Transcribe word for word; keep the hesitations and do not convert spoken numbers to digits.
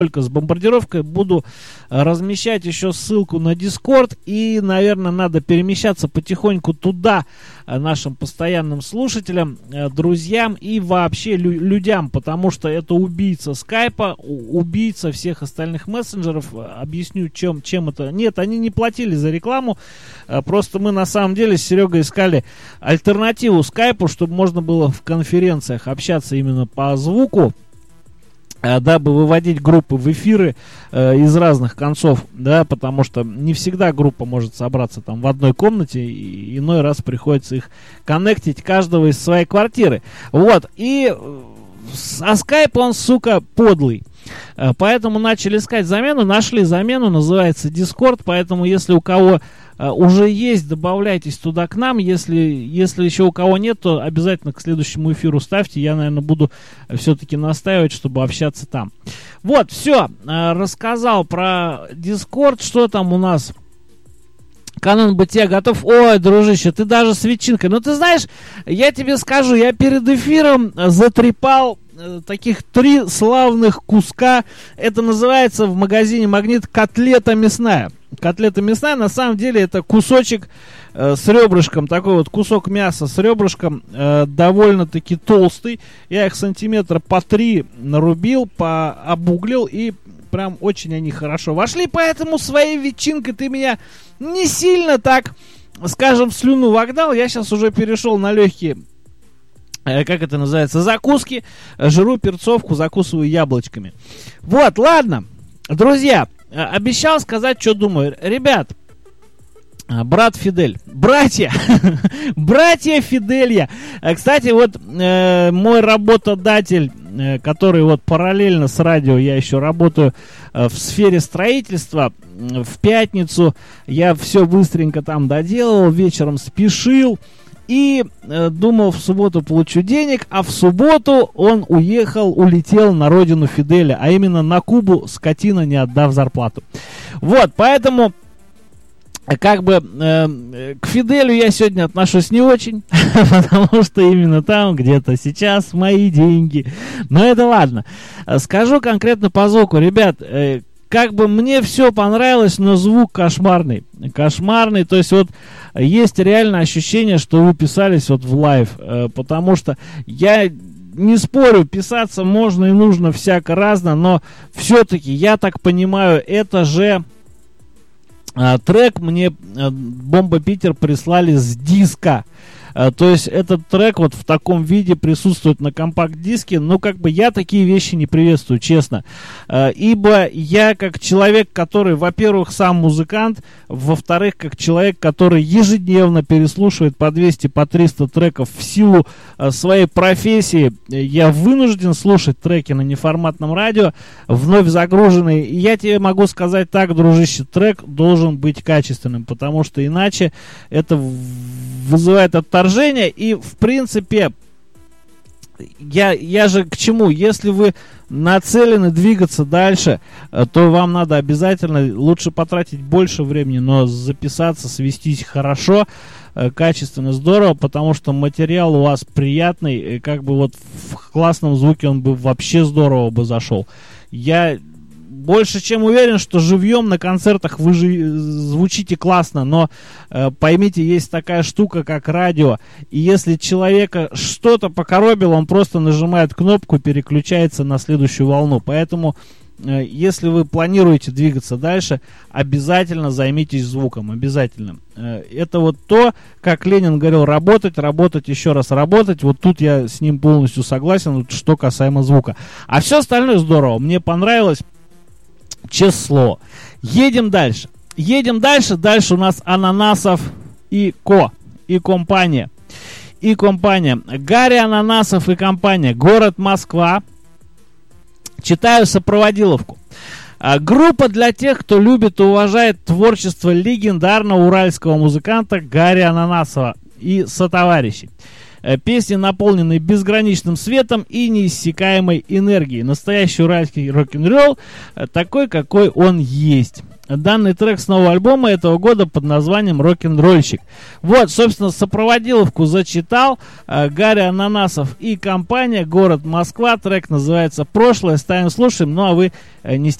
только с бомбардировкой. Буду размещать еще ссылку на Discord. И, наверное, надо перемещаться потихоньку туда нашим постоянным слушателям, друзьям и вообще лю- людям. Потому что это убийца скайпа, убийца всех остальных мессенджеров. Объясню, чем, чем это. Нет, они не платили за рекламу. Просто мы на самом деле с Серегой искали альтернативу скайпу, чтобы можно было в конференциях общаться именно по звуку, дабы выводить группы в эфиры э, из разных концов, да, потому что не всегда группа может собраться там в одной комнате, и иной раз приходится их коннектить каждого из своей квартиры. Вот, и а скайп, он, сука, подлый. Поэтому начали искать замену, нашли замену, называется Discord, поэтому если у кого уже есть, добавляйтесь туда к нам. Если, если еще у кого нет, то обязательно к следующему эфиру ставьте. Я, наверное, буду все-таки настаивать, чтобы общаться там. Вот, все. Рассказал про Discord. Что там у нас? Канон бытия готов. Ой, дружище, ты даже с ветчинкой. Ну, ты знаешь, я тебе скажу, я перед эфиром затрепал таких три славных куска. Это называется в магазине «Магнит» котлета мясная. Котлета мясная, на самом деле, это кусочек э, с ребрышком, такой вот кусок мяса с ребрышком, э, довольно-таки толстый. Я их сантиметра по три нарубил, пообуглил, и прям очень они хорошо вошли. Поэтому своей ветчинкой ты меня не сильно так, скажем, в слюну вогнал. Я сейчас уже перешел на легкие, э, как это называется, закуски. Жру перцовку, закусываю яблочками. Вот, ладно, друзья. Обещал сказать, что думаю. Ребят, брат Фидель, братья, братья Фиделья. Кстати, вот э, мой работодатель, э, который вот параллельно с радио, я еще работаю э, в сфере строительства. В пятницу я все быстренько там доделал, вечером спешил. И э, думал, в субботу получу денег, а в субботу он уехал, улетел на родину Фиделя, а именно на Кубу, скотина, не отдав зарплату. Вот, поэтому, как бы, э, к Фиделю я сегодня отношусь не очень, потому что именно там где-то сейчас мои деньги. Но это ладно. Скажу конкретно по звуку, ребят, э, как бы мне все понравилось, но звук кошмарный. Кошмарный, то есть вот есть реально ощущение, что вы писались вот в лайв, э, потому что я не спорю, писаться можно и нужно всяко разно, но все-таки, я так понимаю, это же э, трек мне э, Бомба Питер прислали с диска. То есть этот трек вот в таком виде присутствует на компакт-диске. Ну, как бы я такие вещи не приветствую, честно. Ибо я как человек, который, во-первых, сам музыкант, во-вторых, как человек, который ежедневно переслушивает по двести, по триста треков в силу своей профессии, я вынужден слушать треки на неформатном радио, вновь загруженные. И я тебе могу сказать так, дружище, трек должен быть качественным, потому что иначе это вызывает отторжение. И, в принципе, я, я же к чему? Если вы нацелены двигаться дальше, то вам надо обязательно лучше потратить больше времени, но записаться, свестись хорошо, качественно, здорово, потому что материал у вас приятный, как бы вот в классном звуке он бы вообще здорово бы зашел. Я больше чем уверен, что живьем на концертах вы же звучите классно, но э, поймите, есть такая штука, как радио, и если человека что-то покоробило, он просто нажимает кнопку, переключается на следующую волну. Поэтому, э, если вы планируете двигаться дальше, обязательно займитесь звуком, обязательно. Э, это вот то, как Ленин говорил, работать, работать, еще раз работать. Вот тут я с ним полностью согласен, вот, что касаемо звука. А все остальное здорово, мне понравилось. Честное слово. Едем дальше. Едем дальше. Дальше у нас Ананасов и Ко. И компания. И компания. Гарри Ананасов и компания. Город Москва. Читаю сопроводиловку. А, группа для тех, кто любит и уважает творчество легендарного уральского музыканта Гарри Ананасова и сотоварищей. Песни, наполненные безграничным светом и неиссякаемой энергией. Настоящий уральский рок-н-ролл, такой, какой он есть. данный трек с нового альбома этого года под названием «Рок-н-ролльщик». Вот, собственно, сопроводиловку зачитал э, Гарри Ананасов и компания, город Москва. Трек называется «Прошлое». Ставим, слушаем. Ну, а вы э, не